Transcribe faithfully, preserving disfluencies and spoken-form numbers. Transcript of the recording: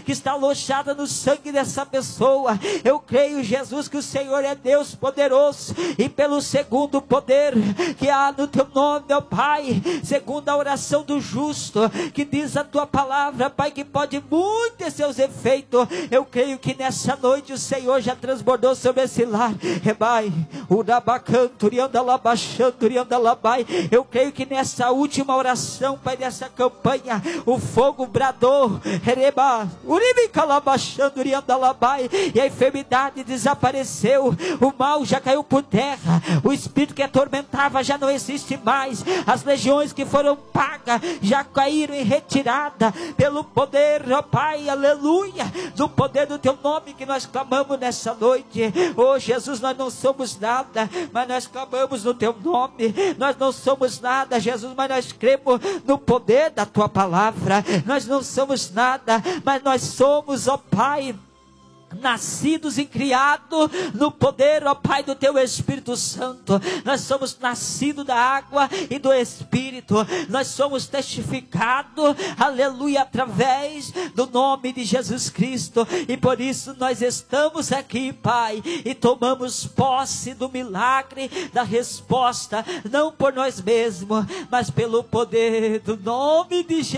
que está alojada no sangue dessa pessoa. Eu creio, Jesus, que o Senhor é Deus poderoso, e pelo segundo poder que há no teu nome, meu Pai, segundo a oração do justo, que diz a tua palavra, Pai, que pode muito ter seus efeitos. Eu creio que nessa noite o Senhor já transbordou sobre esse lar. Rebai, eu creio que nessa última oração, Pai, dessa campanha, o fogo bradou, e a enfermidade desapareceu, o mal já caiu por terra, o espírito que atormentava já não existe mais, as legiões que foram pagas já caíram em retirada, pelo poder, ó Pai, aleluia, do poder do teu nome que nós clamamos nessa noite. Oh Jesus, nós não somos nada, mas nós clamamos no teu nome. Nós não somos nada, Jesus, mas nós cremos no poder da tua palavra. Nós não somos nada, mas nós somos, ó Pai, nascidos e criados no poder, ó Pai, do teu Espírito Santo. Nós somos nascidos da água e do Espírito. Nós somos testificados, aleluia, através do nome de Jesus Cristo. E por isso nós estamos aqui, Pai, e tomamos posse do milagre da resposta, não por nós mesmos, mas pelo poder do nome de Jesus.